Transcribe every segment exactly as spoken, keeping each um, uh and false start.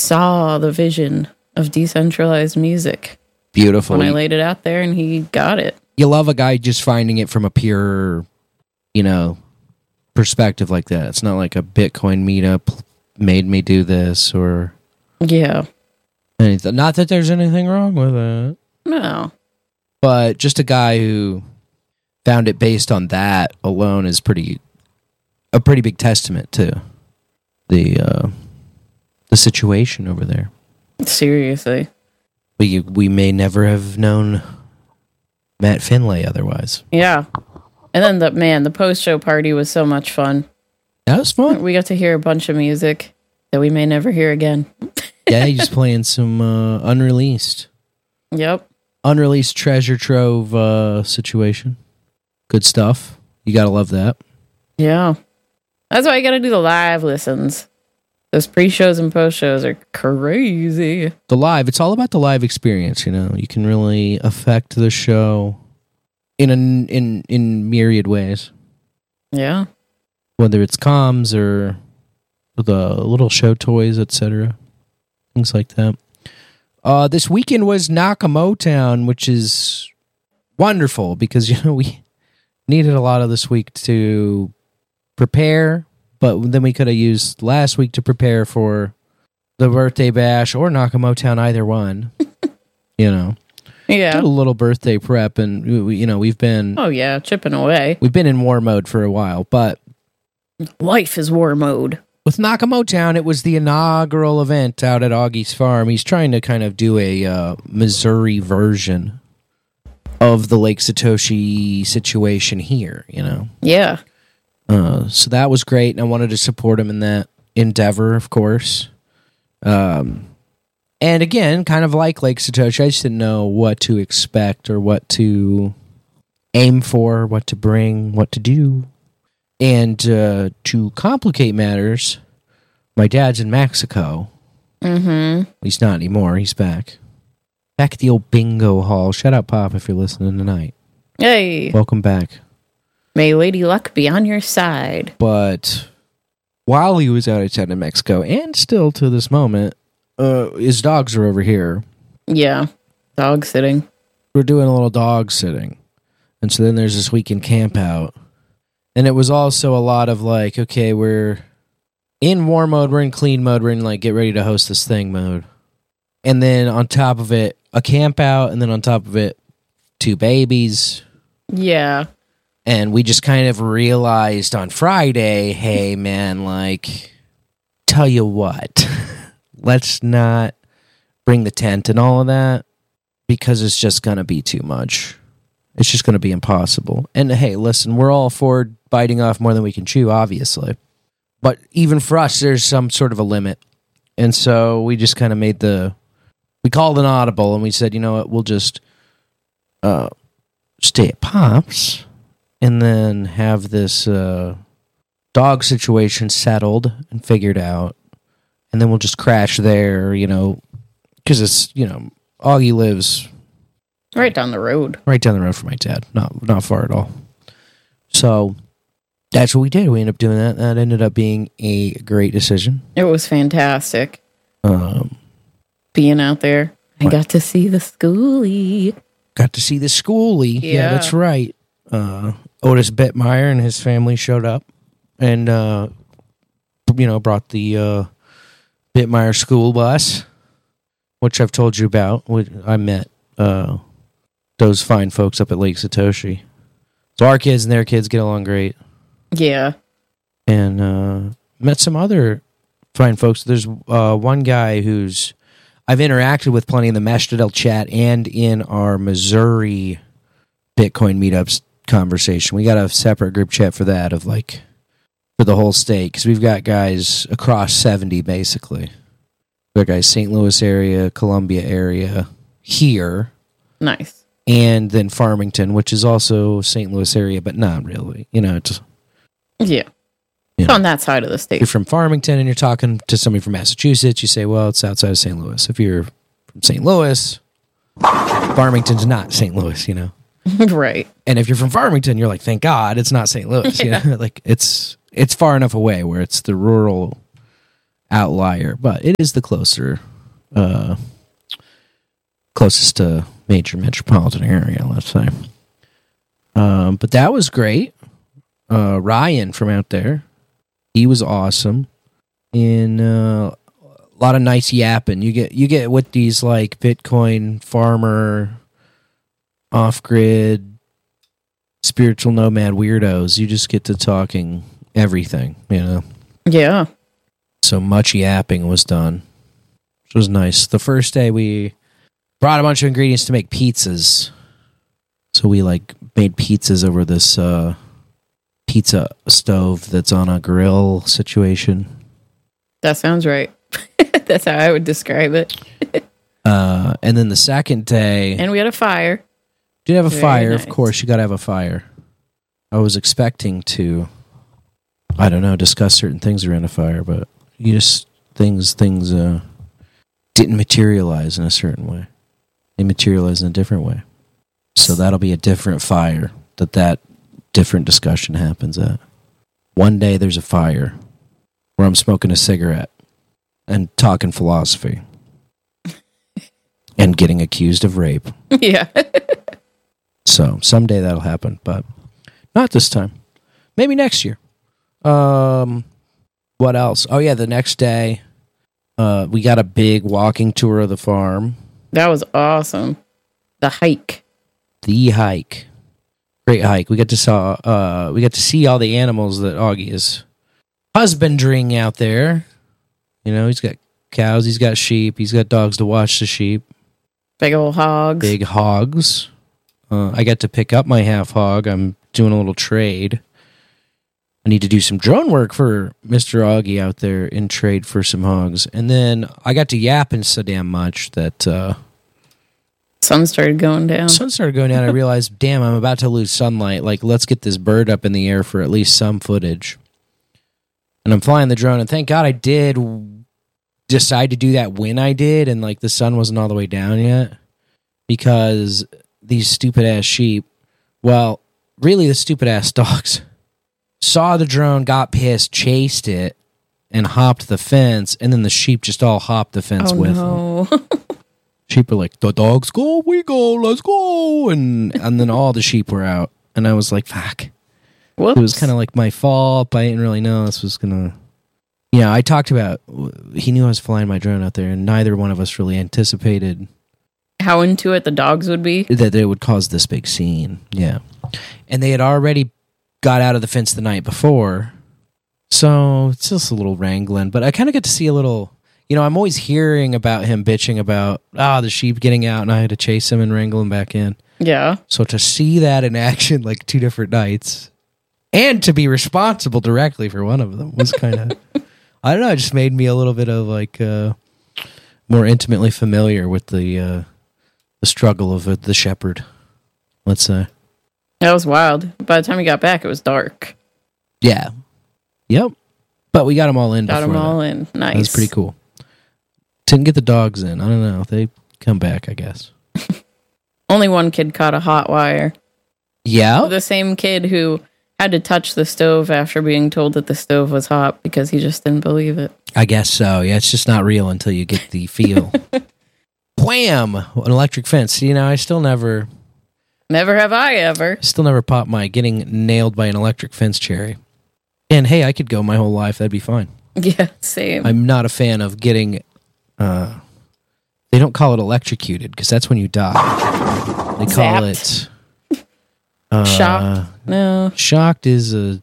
saw the vision of decentralized music. Beautiful. When I laid it out there and he got it. You love a guy just finding it from a pure, you know, perspective like that. It's not like a Bitcoin meetup made me do this or yeah, anything. Not that there's anything wrong with it. No. But just a guy who found it based on that alone is pretty a pretty big testament to the uh, the situation over there. Seriously. We we may never have known Matt Finlay otherwise. Yeah. And then the man, the post-show party was so much fun. That was fun. We got to hear a bunch of music that we may never hear again. Yeah, he's playing some uh, unreleased. Yep. Unreleased treasure trove uh, situation. Good stuff. You gotta love that. Yeah. That's why you gotta do the live listens. Those pre-shows and post-shows are crazy. The live, it's all about the live experience, you know. You can really affect the show in a, in in myriad ways. Yeah. Whether it's comms or the little show toys, et cetera. Things like that. Uh, this weekend was Nakamotown, which is wonderful because, you know, we needed a lot of this week to prepare, but then we could have used last week to prepare for the birthday bash or Nakamotown, either one. You know. Yeah. Did a little birthday prep, and we, you know, we've been oh yeah, chipping away. We've been in war mode for a while, but life is war mode. With Nakamotown, it was the inaugural event out at Augie's farm. He's trying to kind of do a uh, Missouri version of the Lake Satoshi situation here, you know. Yeah. Uh, so that was great, and I wanted to support him in that endeavor, of course. Um. And again, kind of like Lake Satoshi, I just didn't know what to expect or what to aim for, what to bring, what to do. And uh, to complicate matters, my dad's in Mexico. Mm-hmm. He's not anymore. He's back. Back at the old bingo hall. Shout out, Pop, if you're listening tonight. Hey. Welcome back. May Lady Luck be on your side. But while he was out of town in Mexico, and still to this moment, Uh, his dogs are over here. Yeah, dog sitting. We're doing a little dog sitting. And so then there's this weekend camp out. And it was also a lot of like, okay, we're in war mode, we're in clean mode, we're in like get ready to host this thing mode. And then on top of it, a camp out, and then on top of it, two babies. Yeah. And we just kind of realized on Friday, hey man, like, tell you what. Let's not bring the tent and all of that because it's just going to be too much. It's just going to be impossible. And hey, listen, we're all for biting off more than we can chew, obviously. But even for us, there's some sort of a limit. And so we just kind of made the... We called an audible and we said, you know what, we'll just uh, stay at Pop's and then have this uh, dog situation settled and figured out. And then we'll just crash there, you know, because it's, you know, Augie lives... Right down the road. Right down the road from my dad. Not not far at all. So, that's what we did. We ended up doing that. That ended up being a great decision. It was fantastic. Um, Being out there. I what? got to see the schoolie. Got to see the schoolie. Yeah, yeah that's right. Uh, Otis Bittmeyer and his family showed up. And, uh, you know, brought the... Uh, Bittmeyer school bus, which I've told you about. I met uh, those fine folks up at Lake Satoshi. So our kids and their kids get along great. Yeah. And uh, met some other fine folks. There's uh, one guy who's I've interacted with plenty in the Meshtadel chat and in our Missouri Bitcoin meetups conversation. We got a separate group chat for that of like... for the whole state, because we've got guys across seventy, basically. We've got guys Saint Louis area, Columbia area, here. Nice. And then Farmington, which is also Saint Louis area, but not really. You know, it's... Yeah. You know, on that side of the state. You're from Farmington and you're talking to somebody from Massachusetts, you say, well, it's outside of Saint Louis. If you're from Saint Louis, Farmington's not Saint Louis, you know? Right. And if you're from Farmington, you're like, thank God it's not Saint Louis. Yeah. You know? Like, it's... It's far enough away where it's the rural outlier, but it is the closer, uh, closest to major metropolitan area, let's say. Um, but that was great. Uh, Ryan from out there, he was awesome. And uh, a lot of nice yapping. You get you get with these like Bitcoin farmer, off-grid, spiritual nomad weirdos. You just get to talking everything, you know. Yeah. So much yapping was done, which was nice. The first day we brought a bunch of ingredients to make pizzas. So we like made pizzas over this uh, pizza stove that's on a grill situation. That sounds right. That's how I would describe it. uh, and then the second day, and we had a fire. Did have a Very fire, nice. Of course. You got to have a fire. I was expecting to, I don't know, discuss certain things around a fire, but you just things things uh, didn't materialize in a certain way. They materialized in a different way. So that'll be a different fire that that different discussion happens at. One day there's a fire where I'm smoking a cigarette and talking philosophy and getting accused of rape. Yeah. So someday that'll happen, but not this time. Maybe next year. Um, what else? Oh yeah, the next day, uh, we got a big walking tour of the farm. That was awesome. The hike. The hike, great hike. We got to saw. Uh, we got to see all the animals that Augie is husbanding out there. You know, he's got cows, he's got sheep, he's got dogs to watch the sheep. Big old hogs. Big hogs. Uh, I got to pick up my half hog. I'm doing a little trade. I need to do some drone work for Mister Augie out there in trade for some hogs. And then I got to yapping so damn much that uh, sun started going down. sun started going down. I realized, damn, I'm about to lose sunlight. Like, let's get this bird up in the air for at least some footage. And I'm flying the drone, and thank God I did decide to do that when I did, and like the sun wasn't all the way down yet, because these stupid ass sheep, well, really the stupid ass dogs, saw the drone, got pissed, chased it, and hopped the fence, and then the sheep just all hopped the fence oh, with no. them. Sheep were like, the dogs go, we go, let's go, and and then all the sheep were out, and I was like, fuck. Whoops. It was kind of like my fault, but I didn't really know this was gonna. Yeah, I talked about. He knew I was flying my drone out there, and neither one of us really anticipated how into it the dogs would be. that it would cause this big scene. Yeah, and they had already got out of the fence the night before, so it's just a little wrangling. But I kind of get to see a little. You know, I'm always hearing about him bitching about ah the sheep getting out, and I had to chase him and wrangle him back in. Yeah. So to see that in action, like two different nights, and to be responsible directly for one of them was kind of, I don't know, it just made me a little bit of like uh, more intimately familiar with the uh, the struggle of uh, the shepherd, let's say. That was wild. By the time we got back, it was dark. Yeah. Yep. But we got them all in. Got them before all that. in. Nice. That was pretty cool. Didn't get the dogs in. I don't know. They come back, I guess. Only one kid caught a hot wire. Yeah. The same kid who had to touch the stove after being told that the stove was hot because he just didn't believe it. I guess so. Yeah, it's just not real until you get the feel. Wham! An electric fence. You know, I still never, Never have I ever. still never popped my getting nailed by an electric fence cherry. And hey, I could go my whole life. That'd be fine. Yeah, same. I'm not a fan of getting. Uh, they don't call it electrocuted because that's when you die. They call Zapped. it. Uh, Shocked? No. Shocked is a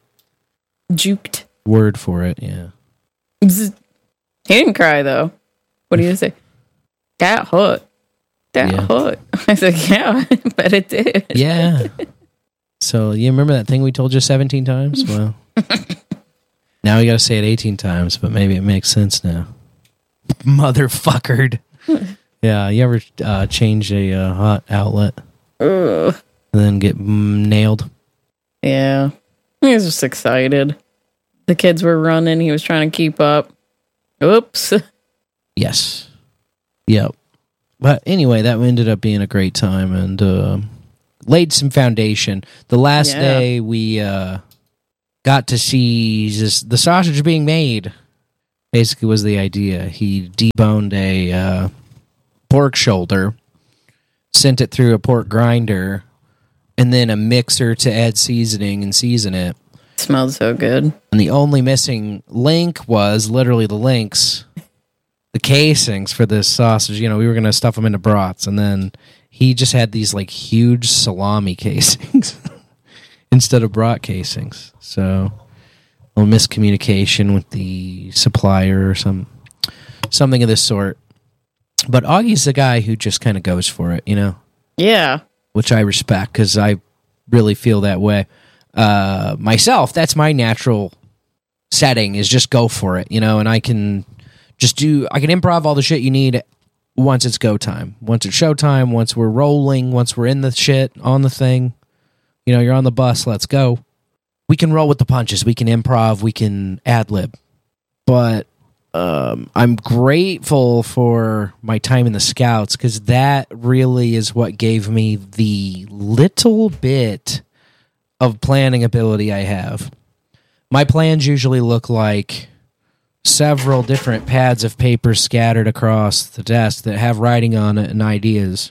Juked. word for it. Yeah. Bzz. He didn't cry, though. What do you say? That hurt. That Yeah. hurt. I said, yeah, I bet it did. Yeah. So you remember that thing we told you seventeen times? Well, now we got to say it eighteen times, but maybe it makes sense now. Motherfuckered. Yeah. You ever uh, change a uh, hot outlet Ugh. and then get mm, nailed? Yeah. He was just excited. The kids were running. He was trying to keep up. Oops. Yes. Yep. But anyway, that ended up being a great time and uh, laid some foundation. The last Yeah. day we uh, got to see just the sausage being made. basically was the idea. He deboned a uh, pork shoulder, sent it through a pork grinder, and then a mixer to add seasoning and season it. Smelled so good. And the only missing link was literally the links, the casings for this sausage. You know, we were going to stuff them into brats, and then he just had these like huge salami casings instead of brat casings. So a little miscommunication with the supplier or some something of this sort. But Augie's the guy who just kind of goes for it, you know? Yeah. Which I respect because I really feel that way. Uh, myself, that's my natural setting is just go for it, you know, and I can just do, I can improv all the shit you need once it's go time. Once it's show time, once we're rolling, once we're in the shit, on the thing, you know, you're on the bus, let's go. We can roll with the punches, we can improv, we can ad-lib. But um, I'm grateful for my time in the Scouts because that really is what gave me the little bit of planning ability I have. My plans usually look like several different pads of paper scattered across the desk that have writing on it and ideas.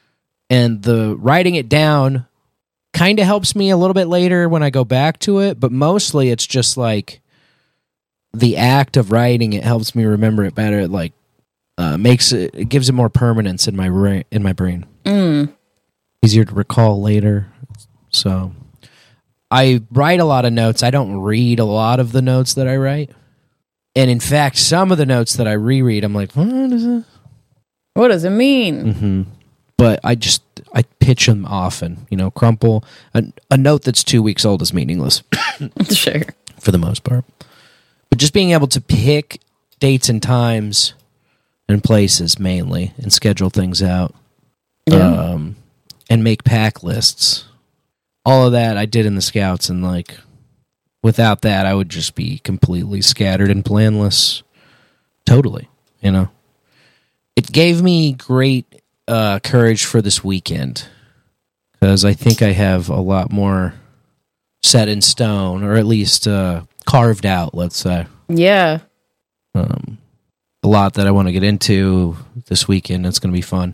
And the writing it down kind of helps me a little bit later when I go back to it, but mostly it's just like the act of writing it helps me remember it better. It like uh, makes it, it gives it more permanence in my ra- in my brain. Mm. Easier to recall later. So I write a lot of notes. I don't read a lot of the notes that I write. And in fact, some of the notes that I reread, I'm like, what is it? What does it mean? Mm-hmm. But I just, I pitch them often. You know, crumple. A, a note that's two weeks old is meaningless. Sure. For the most part. But just being able to pick dates and times and places mainly and schedule things out. Yeah. Um, and make pack lists. All of that I did in the Scouts, and like without that, I would just be completely scattered and planless. Totally, you know. It gave me great uh, courage for this weekend because I think I have a lot more set in stone, or at least uh, carved out. Let's say, yeah, um, a lot that I want to get into this weekend. It's going to be fun.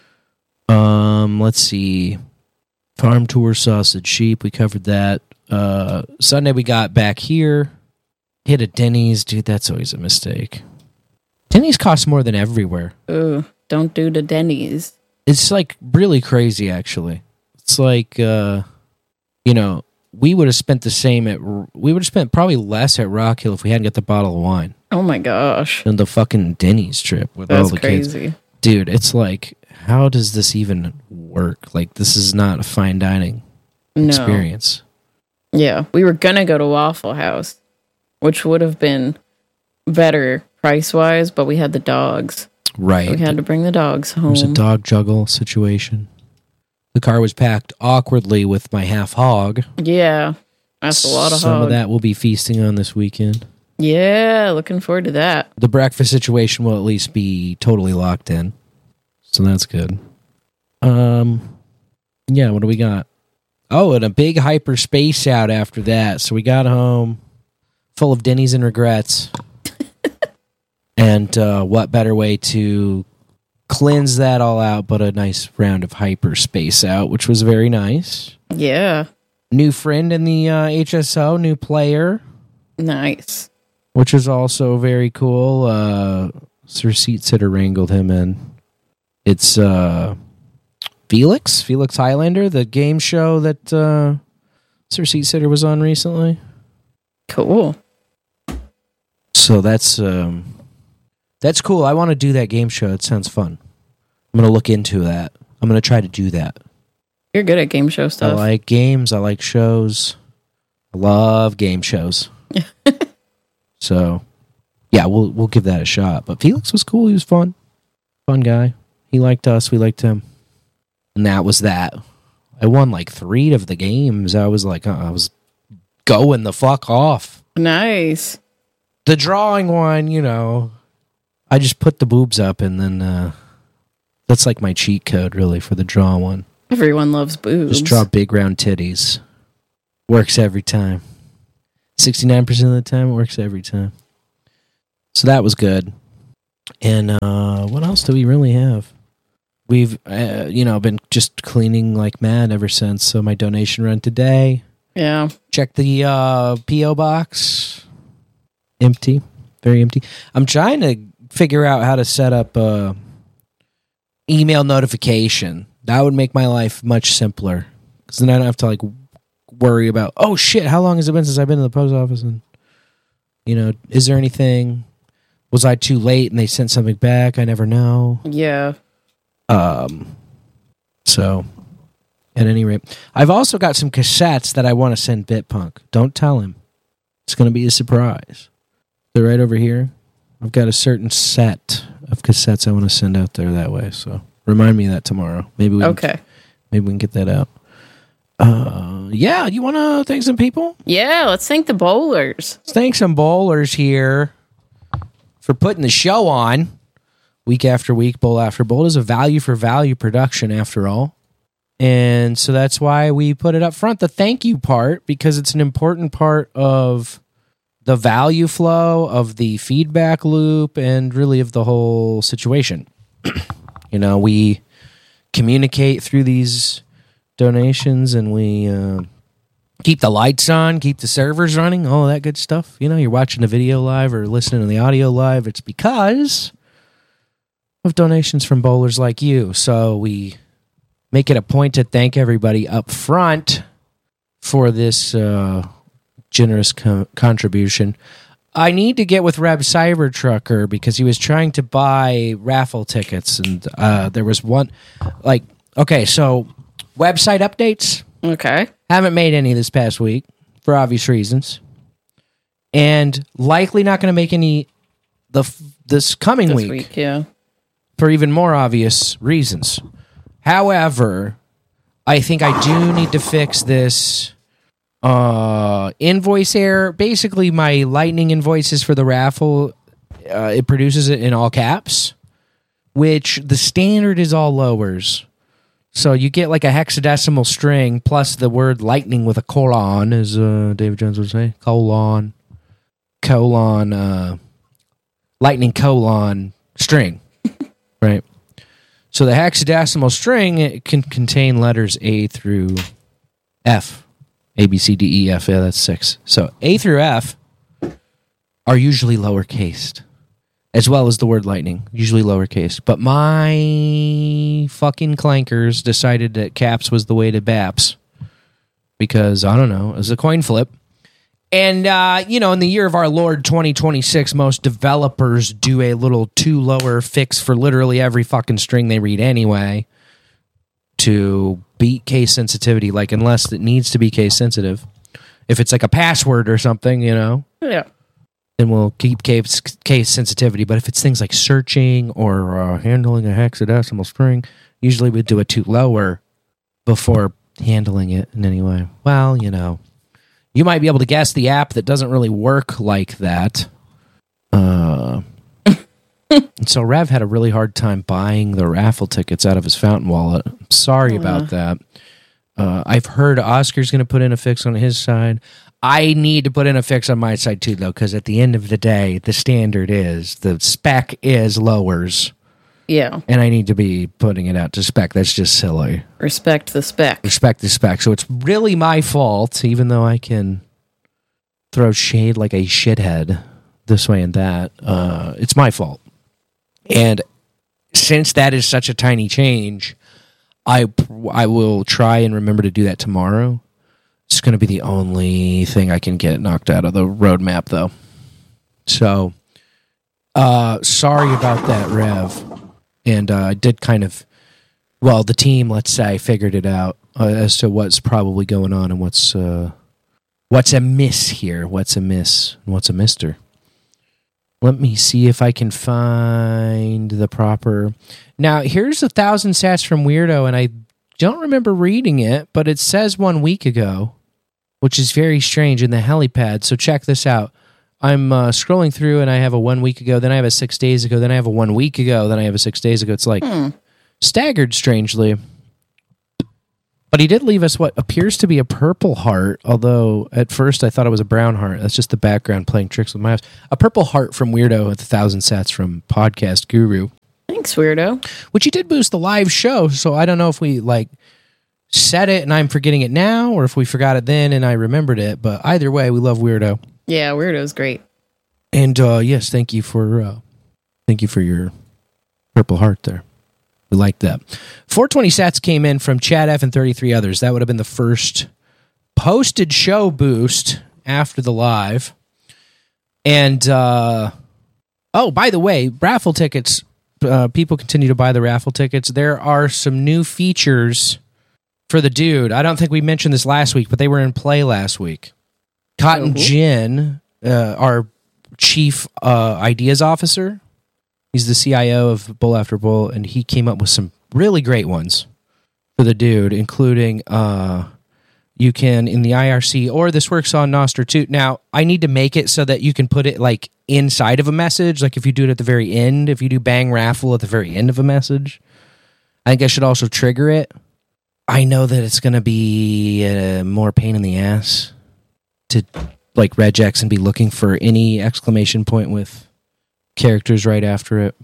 Um, let's see. Farm tour, sausage, sheep. We covered that. Uh, Sunday we got back here. Hit a Denny's. Dude, that's always a mistake. Denny's costs more than everywhere. Ooh, don't do the Denny's. It's like really crazy, actually. It's like, uh, you know, we would have spent the same at, we would have spent probably less at Rock Hill if we hadn't got the bottle of wine. Oh my gosh. And the fucking Denny's trip with That's all the crazy. kids. Dude, it's like, how does this even work? Like, this is not a fine dining no. experience. Yeah, we were going to go to Waffle House, which would have been better price-wise, but we had the dogs. Right. We had to bring the dogs home. It was a dog juggle situation. The car was packed awkwardly with my half hog. Yeah, that's a lot of Some hog. of that we'll be feasting on this weekend. Yeah, looking forward to that. The breakfast situation will at least be totally locked in. So that's good. Um, yeah, what do we got? Oh, and a big hyperspace out after that. So we got home full of Denny's and regrets. And uh, what better way to cleanse that all out but a nice round of hyperspace out, which was very nice. Yeah. New friend in the uh, H S O, new player. Nice. Which is also very cool. Uh, Sir Seat Sitter wrangled him in. It's uh, Felix, Felix Highlander, the game show that uh, Sir Seat Sitter was on recently. Cool. So that's um, that's cool. I want to do that game show. It sounds fun. I'm going to look into that. I'm going to try to do that. You're good at game show stuff. I like games. I like shows. I love game shows. So, yeah, we'll we'll give that a shot. But Felix was cool. He was fun. Fun guy. He liked us. We liked him. And that was that. I won like three of the games. I was like, uh, I was going the fuck off. Nice. The drawing one, you know, I just put the boobs up and then uh, that's like my cheat code, really, for the draw one. Everyone loves boobs. Just draw big round titties. Works every time. sixty-nine percent of the time, it works every time. So that was good. And uh, what else do we really have? We've, uh, you know, been just cleaning like mad ever since. So my donation run today. Yeah. Check the uh, P O box. Empty. Very empty. I'm trying to figure out how to set up uh, email notification. That would make my life much simpler. Because then I don't have to like worry about, oh shit, how long has it been since I've been to the post office? And, you know, is there anything? Was I too late and they sent something back? I never know. Yeah. Um. So, at any rate, I've also got some cassettes that I want to send Bitpunk. Don't tell him. It's going to be a surprise. They're right over here. I've got a certain set of cassettes I want to send out there that way. So, remind me of that tomorrow. Maybe we okay. Can, maybe we can get that out. Uh, yeah. You want to thank some people? Yeah. Let's thank the bowlers. Let's thank some bowlers here for putting the show on. Week after week, bowl after bowl. It is a value for value production, after all. And so that's why we put it up front, the thank you part, because it's an important part of the value flow, of the feedback loop, and really of the whole situation. You know, we communicate through these donations, and we uh, keep the lights on, keep the servers running, all that good stuff. You know, you're watching the video live or listening to the audio live. It's because of donations from bowlers like you. So we make it a point to thank everybody up front for this uh, generous co- contribution. I need to get with Reb Cybertrucker because he was trying to buy raffle tickets, and uh, there was one, like, okay, so website updates. Okay. Haven't made any this past week for obvious reasons, and likely not going to make any the this coming This week. week, yeah. For even more obvious reasons. However, I think I do need to fix this uh, invoice error. Basically, my Lightning invoices for the raffle, uh, it produces it in all caps, which the standard is all lowers. So you get like a hexadecimal string plus the word lightning with a colon, as uh, David Jones would say. Colon. Colon. Uh, lightning colon string. Right. So the hexadecimal string, it can contain letters A through F. A, B, C, D, E, F. Yeah, that's six. So A through F are usually lowercase, as well as the word lightning, usually lowercase. But my fucking clankers decided that caps was the way to baps because, I don't know, it was a coin flip. And, uh, you know, in the year of our Lord twenty twenty-six, most developers do a little two lower fix for literally every fucking string they read anyway to beat case sensitivity, like unless it needs to be case sensitive. If it's like a password or something, you know, Yeah. then we'll keep case, case sensitivity. But if it's things like searching or uh, handling a hexadecimal string, usually we do a two lower before handling it in any way. Well, you know. You might be able to guess the app that doesn't really work like that. Uh, so Rev had a really hard time buying the raffle tickets out of his Fountain wallet. Sorry oh, about yeah. that. Uh, I've heard Oscar's going to put in a fix on his side. I need to put in a fix on my side too, though, because at the end of the day, the standard is, the spec is lowers. Yeah. And I need to be putting it out to spec. That's just silly. Respect the spec. Respect the spec. So it's really my fault, even though I can throw shade like a shithead this way and that. Uh, it's my fault. And since that is such a tiny change, I, I will try and remember to do that tomorrow. It's going to be the only thing I can get knocked out of the roadmap, though. So, uh, sorry about that, Rev. And uh, I did kind of, well, the team, let's say, figured it out uh, as to what's probably going on and what's uh, what's amiss here, what's amiss, and what's a mister. Let me see if I can find the proper. Now, here's a thousand sats from Weirdo, and I don't remember reading it, but it says one week ago, which is very strange in the helipad. So check this out. I'm uh, scrolling through, and I have a one week ago, then I have a six days ago, then I have a one week ago, then I have a six days ago. It's like hmm. staggered strangely. But he did leave us what appears to be a purple heart, although at first I thought it was a brown heart. That's just the background playing tricks with my eyes. A purple heart from Weirdo at the Thousand Sats from Podcast Guru. Thanks, Weirdo. Which he did boost the live show, so I don't know if we like said it and I'm forgetting it now, or if we forgot it then and I remembered it. But either way, we love Weirdo. Yeah, Weirdo's great. And uh, yes, thank you for uh, thank you for your purple heart there. We like that. four twenty sats came in from Chad F and thirty-three others. That would have been the first posted show boost after the live. And, uh, oh, by the way, raffle tickets. Uh, people continue to buy the raffle tickets. There are some new features for the dude. I don't think we mentioned this last week, but they were in play last week. Cotton oh, cool. Gin, uh, our chief uh, ideas officer, he's the C I O of Bull After Bull, and he came up with some really great ones for the dude, including uh, you can, in the I R C, or this works on Nostr too. Now, I need to make it so that you can put it like inside of a message, like if you do it at the very end, if you do Bang Raffle at the very end of a message. I think I should also trigger it. I know that it's going to be uh, more pain in the ass to, like, regex and be looking for any exclamation point with characters right after it,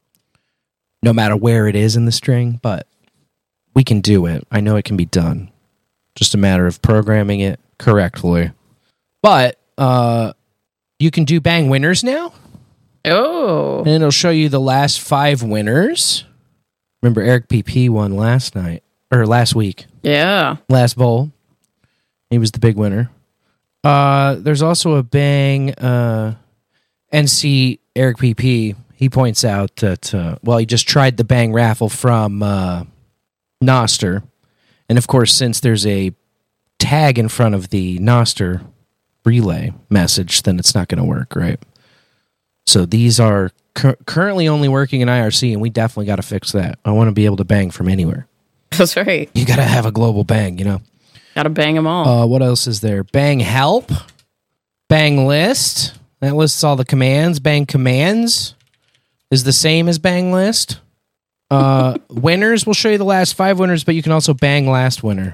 no matter where it is in the string, but we can do it. I know it can be done. Just a matter of programming it correctly. But uh, you can do Bang winners now. Oh. And it'll show you the last five winners. Remember, Eric P P won last night, or last week. Yeah. Last bowl. He was the big winner. Uh, there's also a Bang uh, N C Eric P P. He points out that, uh, well, he just tried the Bang raffle from uh, Nostr. And of course, since there's a tag in front of the Nostr relay message, then it's not going to work, right? So these are cu- currently only working in I R C, and we definitely got to fix that. I want to be able to bang from anywhere. That's right. You got to have a global bang, you know? Got to bang them all. Uh, what else is there? Bang help. Bang list. That lists all the commands. Bang commands is the same as bang list. Uh, winners will show you the last five winners, but you can also bang last winner.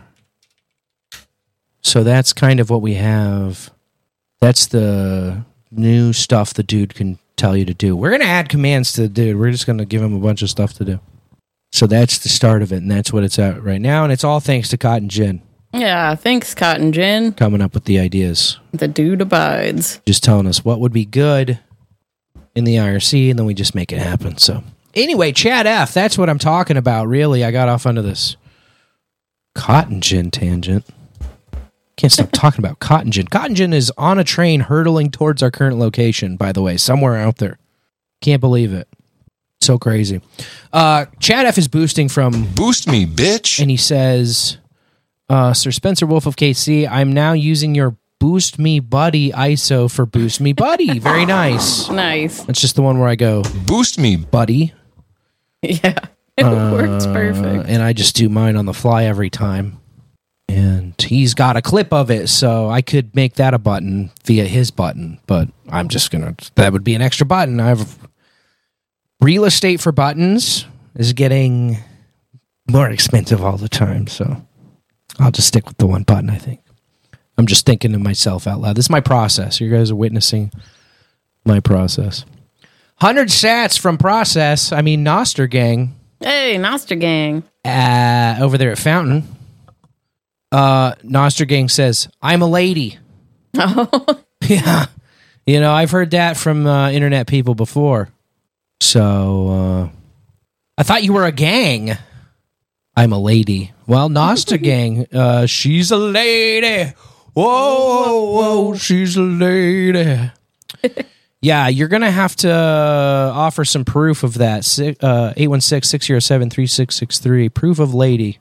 So that's kind of what we have. That's the new stuff the dude can tell you to do. We're going to add commands to the dude. We're just going to give him a bunch of stuff to do. So that's the start of it, and that's what it's at right now, and it's all thanks to Cotton Gin. Yeah, thanks, Cotton Gin. Coming up with the ideas. The dude abides. Just telling us what would be good in the I R C, and then we just make it happen. So anyway, Chad F, that's what I'm talking about, really. I got off onto this Cotton Gin tangent. Can't stop talking about Cotton Gin. Cotton Gin is on a train hurtling towards our current location, by the way, somewhere out there. Can't believe it. So crazy. Uh, Chad F is boosting from... Boost me, bitch! And he says, uh, Sir Spencer Wolf of K C, I'm now using your Boost Me Buddy I S O for Boost Me Buddy. Very nice. Nice. That's just the one where I go, Boost me, buddy. Yeah, it uh, works perfect. And I just do mine on the fly every time. And he's got a clip of it, so I could make that a button via his button, but I'm just going to... That would be an extra button. I have... Real estate for buttons is getting more expensive all the time, so I'll just stick with the one button, I think. I'm just thinking to myself out loud. This is my process. You guys are witnessing my process. one hundred sats from Process, I mean Nostr Gang. Hey, Nostr Gang. Uh, over there at Fountain. Uh, Nostr Gang says, I'm a lady. Oh. Yeah. You know, I've heard that from uh, internet people before. So, uh, I thought you were a gang. I'm a lady. Well, Nostr Gang, uh, she's a lady. Whoa, whoa, she's a lady. Yeah, you're going to have to uh, offer some proof of that. Uh, eight one six, six zero seven, three six six three. Proof of lady.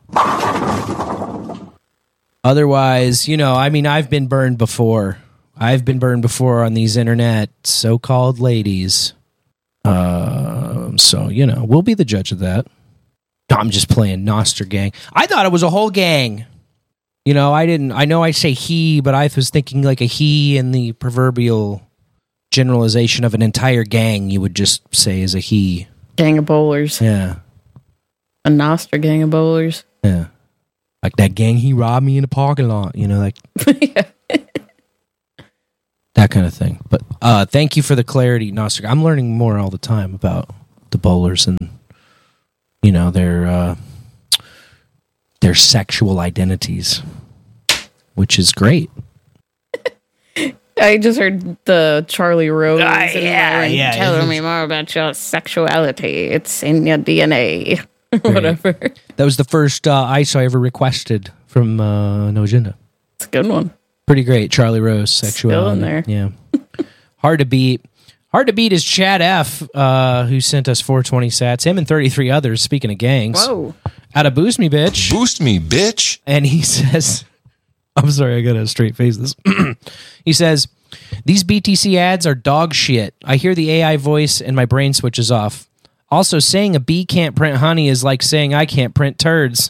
Otherwise, you know, I mean, I've been burned before. I've been burned before on these internet so-called ladies. Um, so, you know, we'll be the judge of that. No, I'm just playing Nostr Gang. I thought it was a whole gang. You know, I didn't, I know I say he, but I was thinking like a he in the proverbial generalization of an entire gang you would just say is a he. Gang of bowlers. Yeah. A Nostr gang of bowlers. Yeah. Like that gang, he robbed me in the parking lot, you know, like Yeah. that kind of thing. But uh, thank you for the clarity, Nostr. I'm learning more all the time about the bowlers and, you know, their uh, their sexual identities, which is great. I just heard the Charlie Rose. Uh, and yeah, and yeah, Telling it's- me more about your sexuality. It's in your D N A. Whatever. That was the first uh, ice I ever requested from uh, No Agenda. It's a good one. Pretty great, Charlie Rose, sexuality. Still in there. Yeah. Hard to beat. Hard to beat is Chad F, uh, who sent us four twenty sats. Him and thirty-three others, speaking of gangs. Whoa. Out of Boost Me, bitch. Boost me, bitch. And he says, I'm sorry, I gotta straight face this. He says, these B T C ads are dog shit. I hear the A I voice and my brain switches off. Also, saying a bee can't print honey is like saying I can't print turds.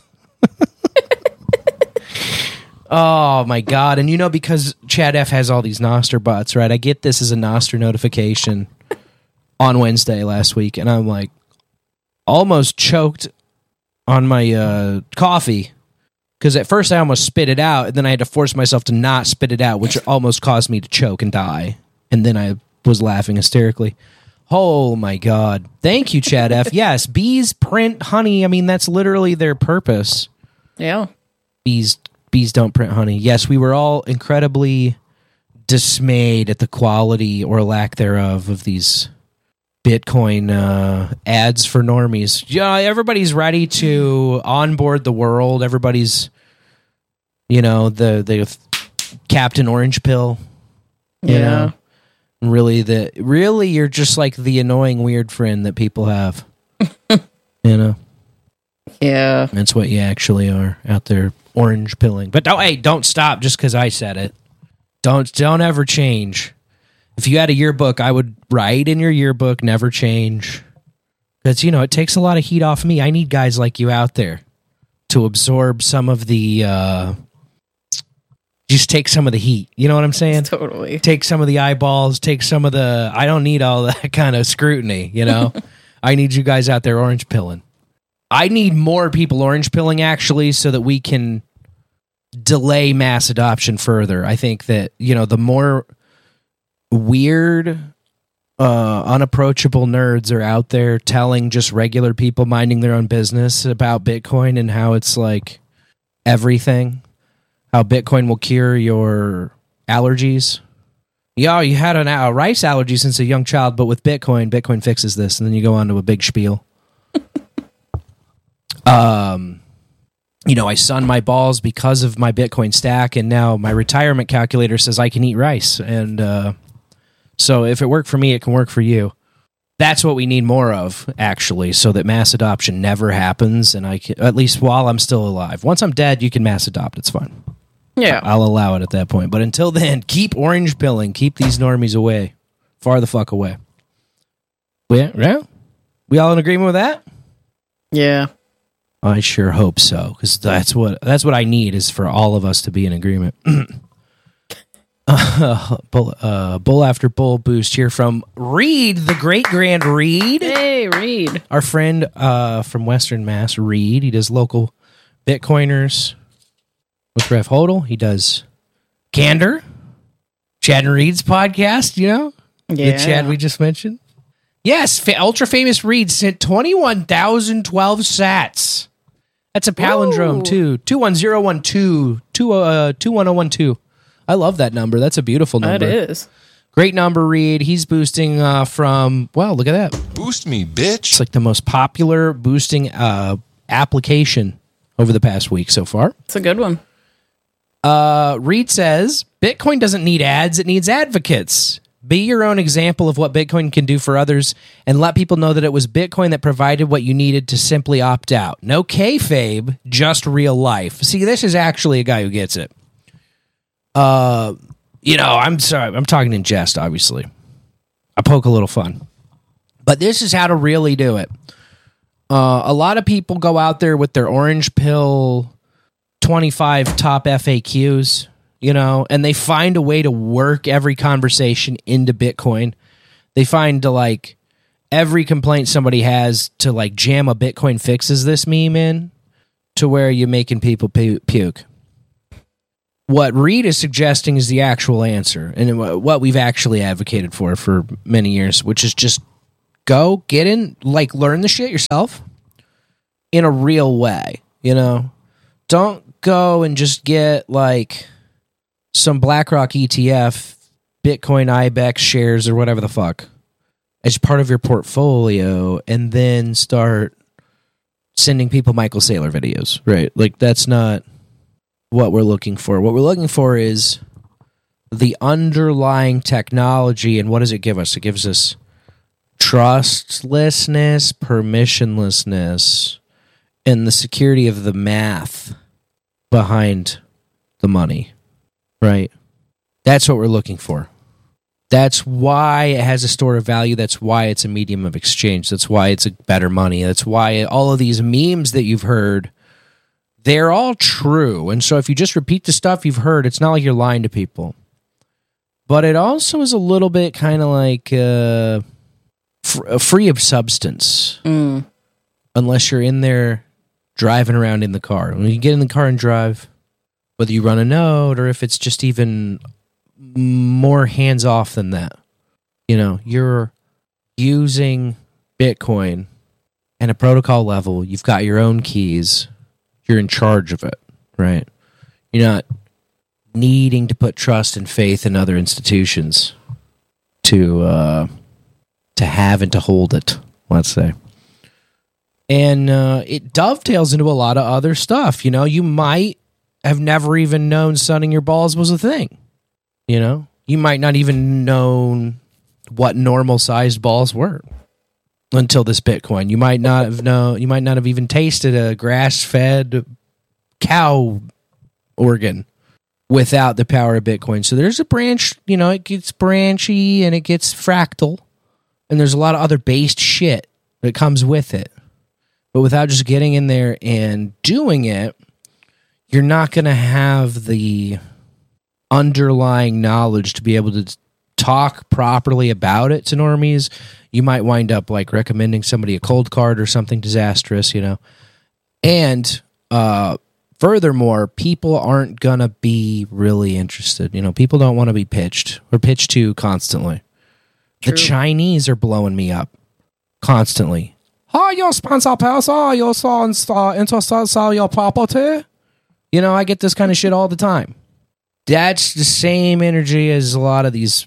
Oh my God. And you know, because Chad F has all these Nostr bots, right? I get this as a Nostr notification on Wednesday last week, and I'm like almost choked on my uh, coffee. Because at first I almost spit it out, and then I had to force myself to not spit it out, which almost caused me to choke and die. And then I was laughing hysterically. Oh my God. Thank you, Chad F. Yes, bees print honey. I mean, that's literally their purpose. Yeah. Bees bees don't print honey. Yes, we were all incredibly dismayed at the quality or lack thereof of these Bitcoin uh, ads for normies. Yeah, everybody's ready to onboard the world. Everybody's, you know, the the Captain Orange Pill. You Yeah. know? Really, the really, you're just like the annoying weird friend that people have. You know, Yeah. that's what you actually are out there, orange pilling. But don't, hey, don't stop just because I said it. Don't don't ever change. If you had a yearbook, I would write in your yearbook, never change. Because, you know, it takes a lot of heat off me. I need guys like you out there to absorb some of the, uh, just take some of the heat. You know what I'm saying? Totally. Take some of the eyeballs, take some of the, I don't need all that kind of scrutiny, you know? I need you guys out there orange pilling. I need more people orange pilling, actually, so that we can delay mass adoption further. I think that, you know, the more weird, uh, unapproachable nerds are out there telling just regular people minding their own business about Bitcoin and how it's like everything, how Bitcoin will cure your allergies. Yeah, you had an, a rice allergy since a young child, but with Bitcoin, Bitcoin fixes this, and then you go on to a big spiel. um, you know, I sun my balls because of my Bitcoin stack, and now my retirement calculator says I can eat rice, and uh, so if it worked for me, it can work for you. That's what we need more of, actually, so that mass adoption never happens, and I can, at least while I'm still alive. Once I'm dead, you can mass adopt. It's fine. Yeah. I'll allow it at that point. But until then, keep orange pilling. Keep these normies away. Far the fuck away. Yeah, yeah? We all in agreement with that? Yeah. I sure hope so, because that's what that's what I need, is for all of us to be in agreement. uh, bull, uh, bull after bull boost here from Reed, the great grand Reed. Hey, Reed. Our friend uh, from Western Mass, Reed. He does local Bitcoiners with Rev Hodel. He does Candor, Chad and Reed's podcast, you know? Yeah. The Chad we just mentioned. Yes, fa- ultra famous Reed sent twenty-one thousand twelve sats. That's a palindrome, Ooh. too. two one zero one two, two one zero one two. I love that number. That's a beautiful number. That is. Great number, Reed. He's boosting uh, from, well, look at that. Boost me, bitch. It's like the most popular boosting uh, application over the past week so far. It's a good one. Uh, Reed says, Bitcoin doesn't need ads, it needs advocates. Be your own example of what Bitcoin can do for others and let people know that it was Bitcoin that provided what you needed to simply opt out. No kayfabe, just real life. See, this is actually a guy who gets it. Uh, you know, I'm sorry, I'm talking in jest, obviously. I poke a little fun. But this is how to really do it. Uh, a lot of people go out there with their orange pill twenty-five top F A Qs, you know, and they find a way to work every conversation into Bitcoin. They find to like every complaint somebody has to like jam a Bitcoin fixes this meme in. to where you're making people pu- puke. What Reed is suggesting is the actual answer, and what we've actually advocated for for many years, which is just go get in, like learn the shit yourself in a real way. You know, don't go and just get like some BlackRock E T F, Bitcoin I B E X shares, or whatever the fuck as part of your portfolio, and then start sending people Michael Saylor videos. Right? Like that's not what we're looking for. What we're looking for is the underlying technology, and what does it give us? It gives us trustlessness, permissionlessness, and the security of the math behind the money, right? That's what we're looking for. That's why it has a store of value. That's why it's a medium of exchange. That's why it's a better money. That's why all of these memes that you've heard, they're all true. And so if you just repeat the stuff you've heard, it's not like you're lying to people. But it also is a little bit kind of like uh, f- free of substance. Mm. Unless you're in there driving around in the car. When you get in the car and drive, whether you run a node or if it's just even more hands-off than that, you know, you're using Bitcoin and a protocol level. You've got your own keys. You're in charge of it, right? You're not needing to put trust and faith in other institutions to uh, to have and to hold it, let's say. And uh, it dovetails into a lot of other stuff. You know, you might have never even known sunning your balls was a thing. You know, you might not even known what normal-sized balls were until this Bitcoin. You might not have known. You might not have even tasted a grass-fed cow organ without the power of Bitcoin. So there's a branch. You know, it gets branchy and it gets fractal, and there's a lot of other based shit that comes with it. But without just getting in there and doing it, you're not going to have the underlying knowledge to be able to talk properly about it to normies. You might wind up like recommending somebody a cold card or something disastrous, you know. And uh, furthermore, people aren't going to be really interested. You know, people don't want to be pitched or pitched to constantly. True. The Chinese are blowing me up constantly. Hi, your sponsor person, your son's interested sell your property. You know, I get this kind of shit all the time. That's the same energy as a lot of these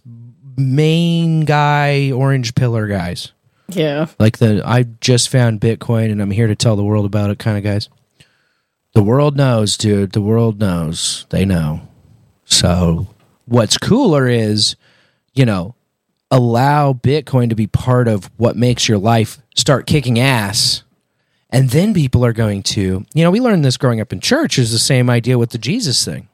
main guy orange pillar guys. Yeah. Like the I just found Bitcoin and I'm here to tell the world about it kind of guys. The world knows, dude. The world knows. They know. So what's cooler is, you know, allow Bitcoin to be part of what makes your life start kicking ass. And then people are going to, you know, we learned this growing up in church is the same idea with the Jesus thing.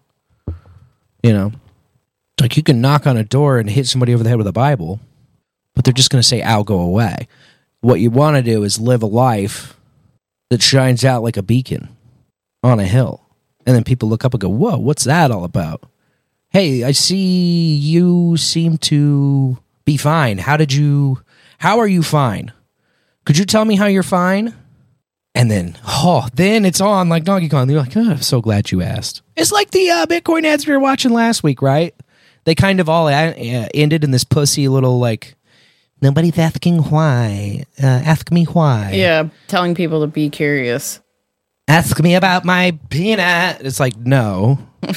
You know, like you can knock on a door and hit somebody over the head with a Bible, but they're just going to say, ow, go away. What you want to do is live a life that shines out like a beacon on a hill. And then people look up and go, whoa, what's that all about? Hey, I see you seem to be fine. How did you, how are you fine? Could you tell me how you're fine? And then, oh, then it's on like Donkey Kong. They're like, oh, I'm so glad you asked. It's like the uh, Bitcoin ads we were watching last week, right? They kind of all uh, ended in this pussy little like, nobody's asking why. Uh, ask me why. Yeah, telling people to be curious. Ask me about my peanut. It's like, no.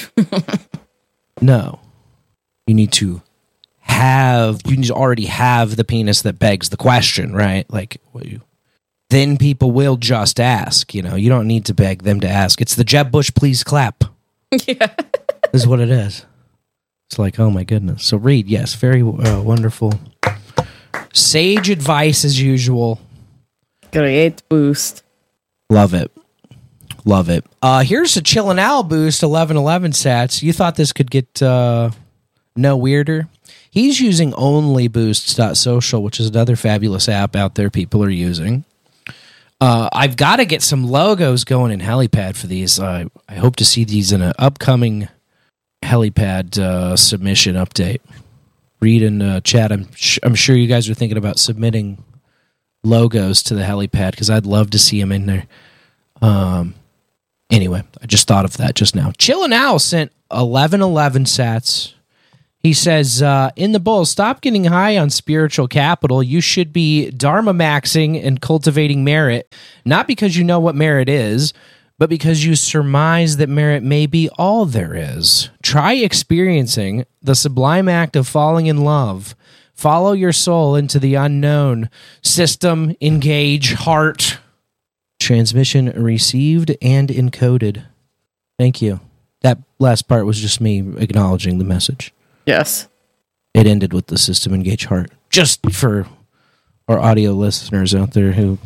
No. You need to have, you need to already have the penis that begs the question, right? Like, what you... Then people will just ask, you know. You don't need to beg them to ask. It's the Jeb Bush, please clap. Yeah. This is what it is. It's like, oh my goodness. So Reed, yes, very uh, wonderful. Sage advice as usual. Great boost. Love it. Love it. Uh, here's a Chillin' Al boost, eleven eleven sats. You thought this could get uh, no weirder? He's using only boosts dot social, which is another fabulous app out there people are using. Uh, I've got to get some logos going in Helipad for these. Uh, I hope to see these in an upcoming Helipad uh, submission update. Read in uh, chat. I'm sh- I'm sure you guys are thinking about submitting logos to the Helipad because I'd love to see them in there. Um, Anyway, I just thought of that just now. Chillin' Al sent eleven eleven sats. He says, uh, in the bowl, stop getting high on spiritual capital. You should be dharma maxing and cultivating merit, not because you know what merit is, but because you surmise that merit may be all there is. Try experiencing the sublime act of falling in love. Follow your soul into the unknown. System, engage, heart. Transmission received and encoded. Thank you. That last part was just me acknowledging the message. Yes. It ended with the system engage heart. Just for our audio listeners out there who...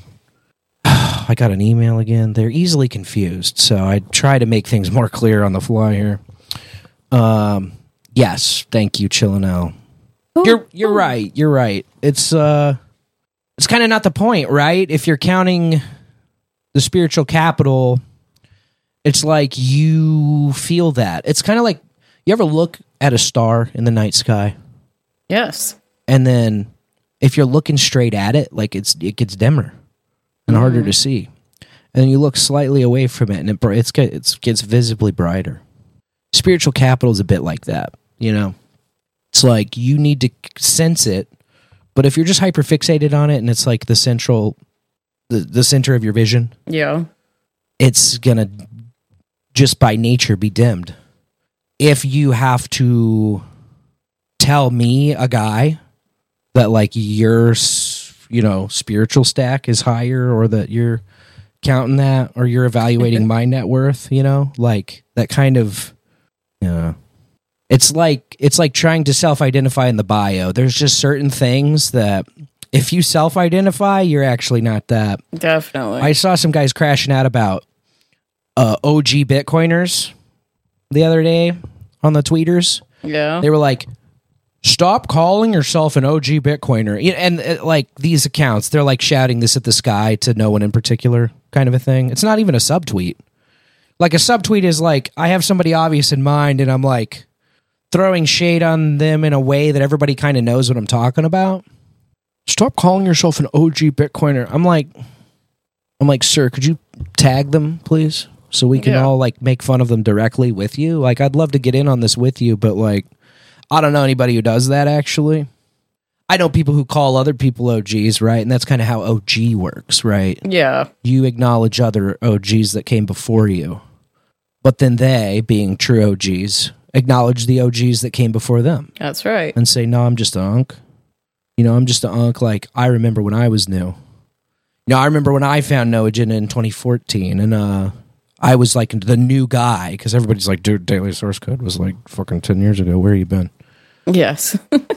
I got an email again. They're easily confused, so I try to make things more clear on the fly here. Um, yes, thank you, Chillin' Al. You're you're right. You're right. It's uh, it's kind of not the point, right? If you're counting the spiritual capital, it's like you feel that. It's kind of like, you ever look at a star in the night sky? Yes. And then if you're looking straight at it, like it's it gets dimmer and mm-hmm. harder to see. And then you look slightly away from it, and it it's, it gets visibly brighter. Spiritual capital is a bit like that, you know? It's like you need to sense it, but if you're just hyperfixated on it and it's like the central, the, the center of your vision, yeah, it's gonna just by nature be dimmed. If you have to tell me, a guy, that like your, you know, spiritual stack is higher, or that you're counting that, or you're evaluating my net worth, you know, like that kind of, you know. It's like it's like trying to self-identify in the bio. There's just certain things that if you self-identify, you're actually not that. Definitely. I saw some guys crashing out about uh, O G Bitcoiners the other day on the tweeters. Yeah. They were like, stop calling yourself an O G Bitcoiner. And uh, like these accounts, they're like shouting this at the sky to no one in particular kind of a thing. It's not even a subtweet. Like a subtweet is like, I have somebody obvious in mind and I'm like, throwing shade on them in a way that everybody kind of knows what I'm talking about. Stop calling yourself an O G Bitcoiner. I'm like, I'm like, sir, could you tag them, please? So we can yeah. all like make fun of them directly with you. Like, I'd love to get in on this with you, but like, I don't know anybody who does that actually. I know people who call other people O Gs, right? And that's kind of how O G works, right? Yeah. You acknowledge other O Gs that came before you, but then they, being true O Gs, acknowledge the O Gs that came before them. That's right. And say, no, I'm just an unk. You know, I'm just an unk. Like, I remember when I was new. You know, I remember when I found No Agenda in twenty fourteen, and uh, I was like the new guy, because everybody's like, dude, Daily Source Code was like fucking ten years ago. Where you been? Yes.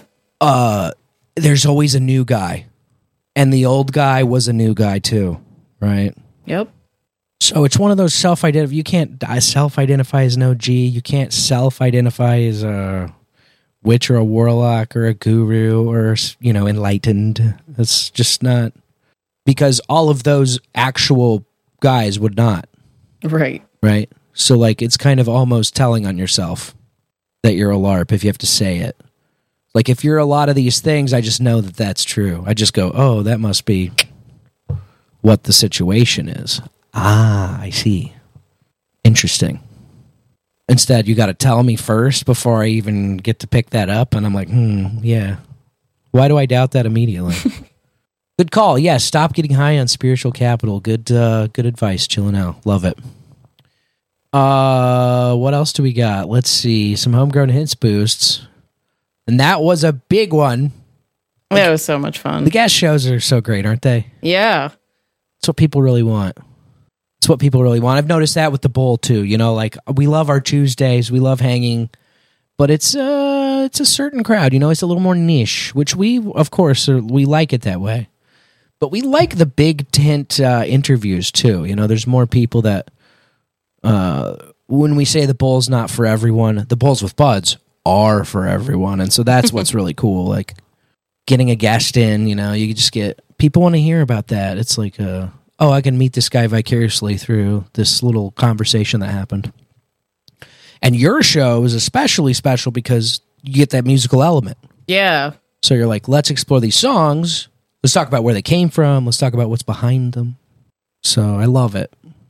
uh, there's always a new guy. And the old guy was a new guy too, right? Yep. So it's one of those self-identify. You can't self-identify as an O G. You can't self-identify as a witch or a warlock or a guru or, you know, enlightened. It's just not, because all of those actual guys would not. Right. Right? So, like, it's kind of almost telling on yourself that you're a LARP if you have to say it. Like, if you're a lot of these things, I just know that that's true. I just go, oh, that must be what the situation is. Ah, I see. Interesting. Instead, you got to tell me first before I even get to pick that up, and I'm like, hmm, yeah. Why do I doubt that immediately? Good call. Yes, yeah, stop getting high on spiritual capital. Good uh, good advice, Chillin' Out. Love it. Uh, what else do we got? Let's see. Some homegrown hits boosts. And that was a big one. That was so much fun. The guest shows are so great, aren't they? Yeah. That's what people really want. It's what people really want. I've noticed that with the bowl too. You know, like we love our Tuesdays, we love hanging, but it's uh it's a certain crowd. You know, it's a little more niche, which we of course are, we like it that way. But we like the big tent uh, interviews too. You know, there's more people that uh, when we say the bowl's not for everyone, the bowls with buds are for everyone, and so that's what's really cool. Like getting a guest in, you know, you just get people want to hear about that. It's like uh oh, I can meet this guy vicariously through this little conversation that happened. And your show is especially special because you get that musical element. Yeah. So you're like, let's explore these songs. Let's talk about where they came from. Let's talk about what's behind them. So I love it.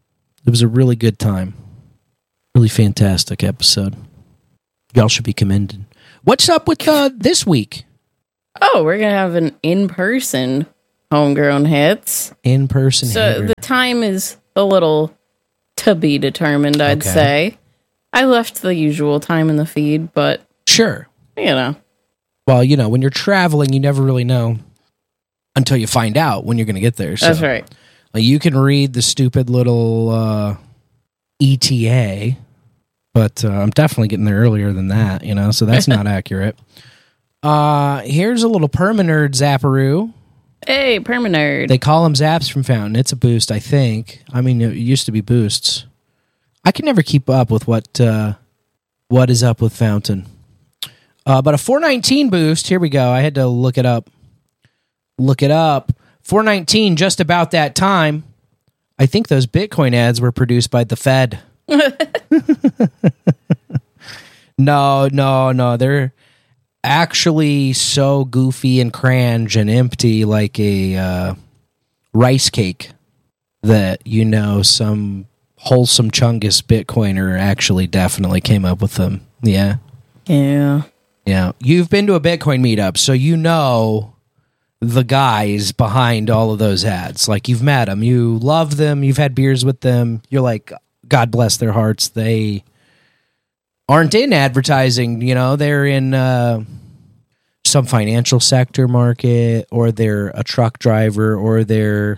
It was a really good time. Really fantastic episode. Y'all should be commended. What's up with uh, this week? Oh, we're going to have an in-person Homegrown Hits. In-person So hater. the time is a little to be determined, I'd Okay. say. I left the usual time in the feed, but, Sure. you know. Well, you know, when you're traveling, you never really know until you find out when you're going to get there. So, That's right. like, you can read the stupid little uh, E T A, but uh, I'm definitely getting there earlier than that, you know, so that's not accurate. Uh, here's a little Permanerd Zapparoo. Hey, Permanerd. They call them Zaps from Fountain. It's a boost, I think. I mean, it used to be boosts. I can never keep up with what uh, what is up with Fountain. Uh, but a four nineteen boost, here we go. I had to look it up. Look it up. four nineteen, just about that time. I think those Bitcoin ads were produced by the Fed. no, no, no. They're actually so goofy and cringe and empty like a uh, rice cake that, you know, some wholesome Chungus Bitcoiner actually definitely came up with them. Yeah. Yeah. Yeah. You've been to a Bitcoin meetup, so you know the guys behind all of those ads. Like, you've met them. You love them. You've had beers with them. You're like, God bless their hearts. They aren't in advertising, you know. They're in uh, some financial sector market, or they're a truck driver, or they're,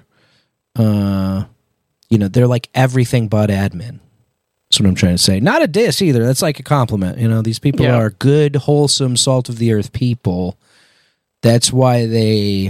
uh, you know, they're like everything but admin. That's what I'm trying to say. Not a diss either. That's like a compliment. You know, these people Yeah. are good, wholesome, salt of the earth people. That's why they